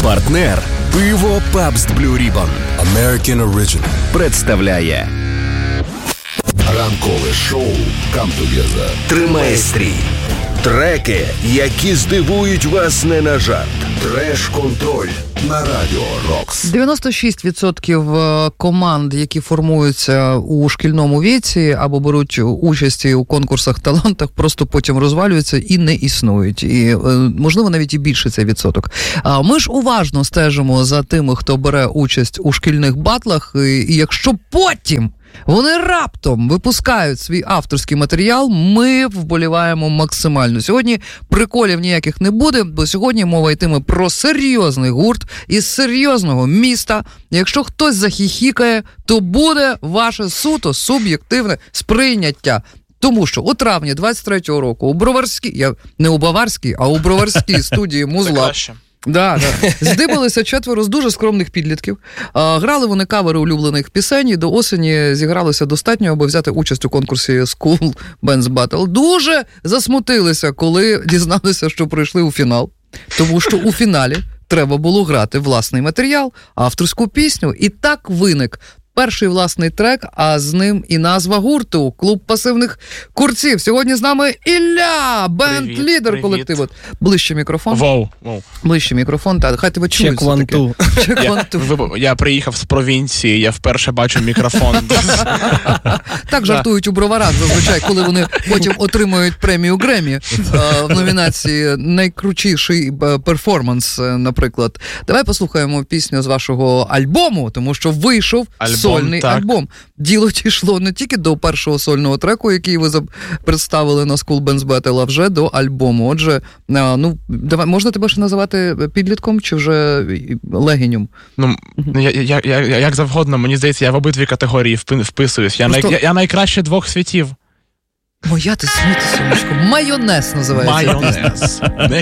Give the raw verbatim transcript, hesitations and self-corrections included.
Партнер пиво Pabst Blue Ribbon American Original представляє ранкове шоу Come Together. Тримає стрій. Треки, які здивують вас не на жарт. Треш-контроль на Радіо Рокс. дев'яносто шість відсотків команд, які формуються у шкільному віці або беруть участь у конкурсах талантах, просто потім розвалюються і не існують. І, можливо, навіть і більше цей відсоток. Ми ж уважно стежимо за тими, хто бере участь у шкільних батлах, і якщо потім вони раптом випускають свій авторський матеріал, ми вболіваємо максимально. Сьогодні приколів ніяких не буде, бо сьогодні мова йтиме про серйозний гурт із серйозного міста. Якщо хтось захіхікає, то буде ваше суто суб'єктивне сприйняття. Тому що у травні двадцять третього року у Броварській, я не у Баварській, а у Броварській студії Музла. Да, да. Здибалися четверо з дуже скромних підлітків. А, грали вони кавери улюблених пісень і до осені зігралися достатньо, аби взяти участь у конкурсі School Bands Battle. Дуже засмутилися, коли дізналися, що прийшли у фінал. Тому що у фіналі треба було грати власний матеріал, авторську пісню. І так виник перший власний трек, а з ним і назва гурту «Клуб пасивних курців». Сьогодні з нами Ілля, бенд-лідер колективу. Ближче мікрофон. Воу, воу. Ближче мікрофон, так, хай тебе чують. Чек ванту. Я, я приїхав з провінції, я вперше бачу мікрофон. Так жартують у Броварах зазвичай, коли вони потім отримують премію Гремі в номінації «Найкрутіший перформанс», наприклад. Давай послухаємо пісню з вашого альбому, тому що вийшов альбом, сольний так. альбом. Діло дійшло не тільки до першого сольного треку, який ви представили на School Bands Battle, а вже до альбому. Отже, ну, давай, можна тебе ще називати підлітком чи вже легенем? Ну, я, я, я, як завгодно, мені здається, я в обидві категорії вписуюсь. Я, Просто... най, я, я найкраще двох світів. Моя ти сміти, сонечко. Майонез називається. Майонез.